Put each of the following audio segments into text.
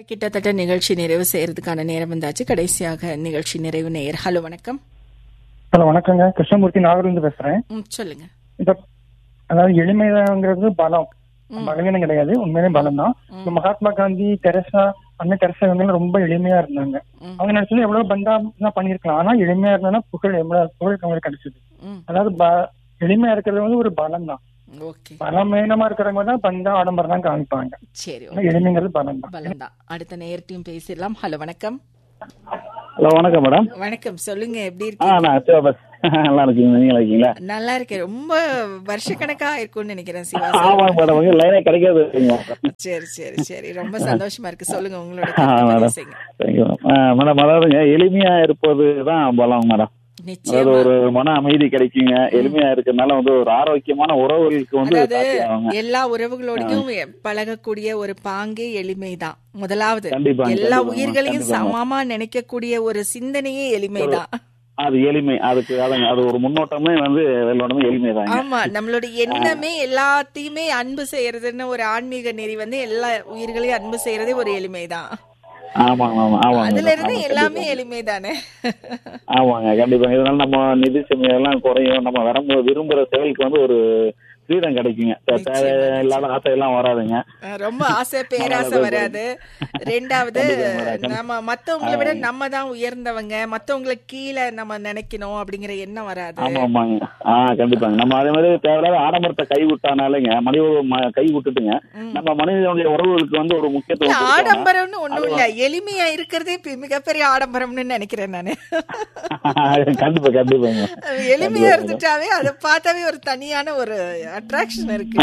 கிட்டத்தட்ட நிகழ்ச்சி நிறைவு செய்யறதுக்கான நேரம் வந்தாச்சு. கடைசியாக நிகழ்ச்சி நிறைவு நேயர். ஹலோ, வணக்கம். ஹலோ, வணக்கங்க. கிருஷ்ணமூர்த்தி நாகர்லேருந்து பேசுறேன். சொல்லுங்க. இப்ப அதாவது எளிமைங்கிறது பலம், பலவீனம் கிடையாது, உண்மையிலே பலம் தான். இப்ப மகாத்மா காந்தி, அண்ணன் தெரசா இவங்க ரொம்ப எளிமையா இருந்தாங்க. அவங்க நினைச்சது எவ்வளவு பந்தா பண்ணிருக்கலாம். ஆனா எளிமையா இருந்தா புகழ் அவங்களுக்கு கிடைச்சது. அதாவது எளிமையா இருக்கிறது வந்து ஒரு பலம் தான். பலமேனமா இருக்கிறவங்க தான் பந்தா ஆடம்பரம் தான் காமிப்பாங்க. சரி, எளிமைங்கிறது பலம் தான். அடுத்த நேரத்தையும் பேசிடலாம். ஹலோ, வணக்கம். ஹலோ, வணக்கம் மேடம். வணக்கம், சொல்லுங்க. எப்படி இருக்கீங்க? நல்லா இருக்கீங்க, நீங்க இருக்கீங்களா? நல்லா இருக்கேன். ரொம்ப வருஷக்கணக்கா இருக்கும்னு நினைக்கிறேன் சிவா. ஆமாங்க மேடம், லைனே கிடைக்காது. சரி சரி சரி, ரொம்ப சந்தோஷமா இருக்கு. சொல்லுங்க உங்களோட மேடம். அதாவதுங்க, எளிமையா இருப்பதுதான் பலம் மேடம். அதாவது ஒரு மன அமைதி கிடைக்குங்க. எளிமையா இருக்கிறதுனால வந்து ஒரு ஆரோக்கியமான உறவுகளுக்கு வந்து எல்லா உறவுகளோடையும் பழகக்கூடிய ஒரு பாங்கே எளிமைதான். முதலாவது எல்லா உயிர்களையும் சமமா நினைக்கக்கூடிய ஒரு சிந்தனையே எளிமைதான். அது எளிமை. அதுக்கு அது ஒரு முன்னோட்டமே வந்து எல்லாமே எளிமைதான். ஆமா, நம்மளோட எண்ணமே எல்லாத்தையுமே அன்பு செய்யறதுன்னு ஒரு ஆன்மீக நெறி வந்து எல்லா உயிர்களையும் அன்பு செய்யறதே ஒரு எளிமைதான். அதுல இருந்து எல்லாமே எளிமைதானே. ஆமாங்க, கண்டிப்பா. இதனால நம்ம நிதி சுமை எல்லாம் குறையும். நம்ம விரும்புற செயலுக்கு வந்து ஒரு ஃப்ரீடம் கிடைக்குங்க. தேவையில்லாத ஆசை எல்லாம் வராதுங்க. ரொம்ப ஆசை, பேராசை வராது. ரெண்டாவது, நம்ம மத்தவங்களை விட நம்ம தான் உயர்ந்தவங்க, மத்தவங்களை கீழே நம்ம நினைக்கணும் அப்படிங்கிற எண்ணம் வராது. ஆமாங்க, கண்டிப்பாங்க. நம்ம அதே மாதிரி தேவையில்லாத ஆடம்பரத்தை கை விட்டானாலேங்க, மனித கை விட்டுட்டுங்க, நம்ம மனிதனுடைய உறவுகளுக்கு வந்து ஒரு முக்கியத்துவம். ஆடம்பரம்னு ஒண்ணும் இல்ல, எளிமையா இருக்கிறதே மிகப்பெரிய ஆடம்பரம்னு நினைக்கிறேன் நானு. கண்டிப்பா கண்டிப்பாங்க. எளிமையா இருந்துட்டாவே அதை பார்த்தாவே ஒரு தனியான ஒரு அட்ராக்ஷன் இருக்கு.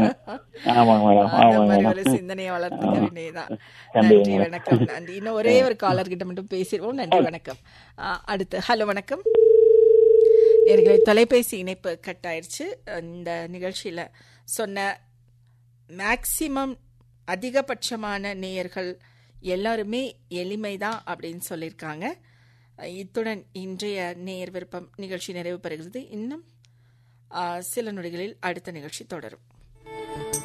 ஒரு சிந்தனையை வளர்த்துக்க வேண்டியதுதான். நன்றி, வணக்கம். நன்றி. இன்னும் ஒரே ஒரு காலர் கிட்ட மட்டும் பேசிடுவோம். நன்றி, வணக்கம். அடுத்து ஹலோ, வணக்கம். நேயர்களே, தொலைபேசி இணைப்பு கட் ஆயிடுச்சு. இந்த நிகழ்ச்சியில சொன்ன மேக்சிமம் அதிகபட்சமான நேயர்கள் எல்லாருமே எளிமைதான் அப்படின்னு சொல்லியிருக்காங்க. இத்துடன் இன்றைய நேயர் விருப்பம் நிகழ்ச்சி நிறைவு பெறுகிறது. இன்னும் சில நொடிகளில் அடுத்த நிகழ்ச்சி தொடரும்.